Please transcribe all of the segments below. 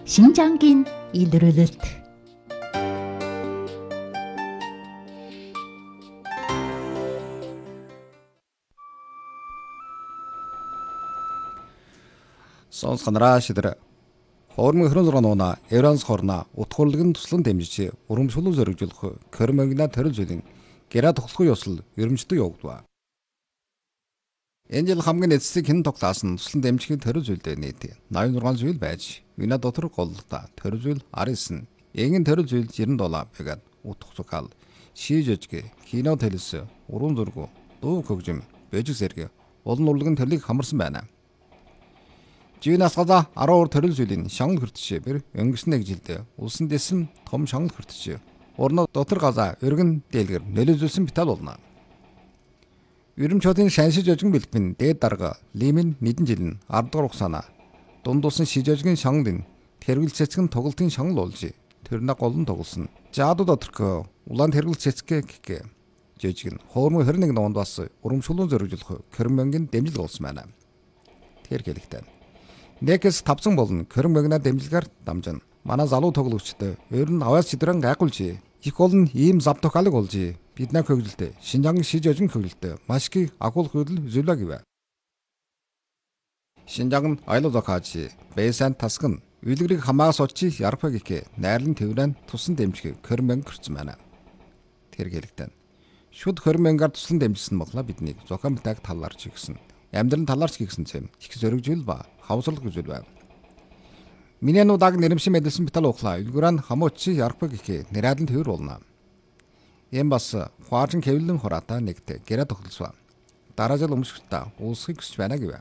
신장긴 일르르르트 Сонсгонараа шидэр. Хоормын 26 нууна Евранс хорна утгуурлыг нь туслан дэмжиж урамшуул зоригжуулах Кормогна төрөл зүйлийн гэраа тоглохын ёсол ерөнхийдөө явагдав. Энэ жил хамгийн эцсийг хэн тоглоос нь туслан дэмжихийн төрөл зүйлдээ нийт 86 зүйл байж, вина дотор голлоо төрөл зүйл 19, эгэн төрөл зүйл 97 байгаад утгацукал шийжөжг кино телес уран зураг дуу хөгжим бэжиг зэрэг олон урлагийн төрлийг хамарсан байна. Жинас гадаа 12 төрөл зүйлийн шангал хүртэж бэр өнгөрснө гэж хэлдэг. Улсын дэсэн том шангал хүртэж. Урноо дотор газаа өргөн дээлгэр нөлөөлсөн битал болно. Ерөнчөдийн шаншиж ожгон бэлтгэн дээд дарга лимин нэгэн жил нь 10 дугаар хугацаана дундуулсан шижожгийн шангалын тэргэл цэцгэн тоглолтын шангал болж тэрнэ голн тоглосон. Жааду доторх улаан тэргэл цэцгэ гэх жижиг нь хоормын 21 нуунд бас урамшуулан зоригжуулах Кормогийн дэмжлэг болсон байна. Тэр хэлэхдээ Нэкс тавцсан болно. Кормогна дэмжлэгээр дамжина. Манай залуу тоглогчтой ер нь аваас чидрэн гайхуулж их олон ийм зав тохиолыг олж биднээ хөгжилтэй Шинжаан шиж ожин хөгжилтэй маш их агуул хөдөл зүйлээ гэв. Шинжаан айлуу зохиож бэсэн тасган үйлгэрийг хамаагаас очи ярпаг их найрлан тэврэн тусан дэмжих Кормог хүрсэн байна. Тэр хэлэхдээ шүд Кормоггаар туслан дэмжсэн боглоо бидний зохион бүтээг талаарч гисэн. Амьдрын талаарч гисэн зэм их зоригжүүл ба хавсарлах гэж байна. Миний нуудаг нэрмшин мэдэлсэн битал ухлаа. Үлгүрэн хамуучи ярпаг их нэрэдэн төвөр болно. Эм бас хуаажин кевлэн хураатай нэгтэй гэрэ тогтолсоо. Дараа жил өмсгөлтөө уусхийг хүсэж байна гэв.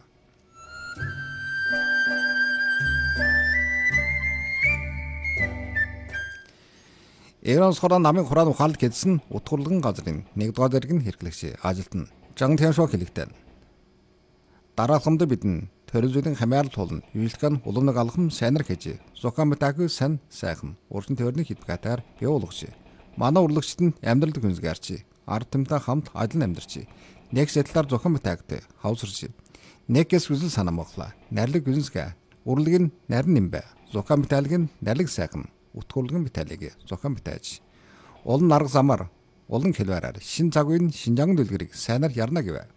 Эронс хорон намын хураан ухаалт гэдсэн утгуурлын газрын 1-р зэрэг нь хэрэглэгч ажилтан Жан Тяншо хэлэхдээ дараалхамд бидэн төрөл зүйлийн хамаарал тулна. Үйлдэх нь уламнаг алхам сайнар хийж, зохион бүтээгүй сан сайхан урчин төрний хитгатаар явуулгач. Манай урлагчид нь амьдралд хүнсгээрч, ард түмтэй хамт адил амьдарч, нэг сэтлэр зохион бүтээгтэй хавсарч, нэгээс хүсэл санаа моглоо. Нарлиг хүнсгээ, урлаг нь нарийн нэмбэ, зохион бүтээлэг нь нарлиг сайхан, утгуурлын бүтээлэг зохион бүтээж. Олон арга замаар, олон хэлбэрээр шин цаг үеийн Шинжаан дэлгэрийг сайнаар ярна гэв.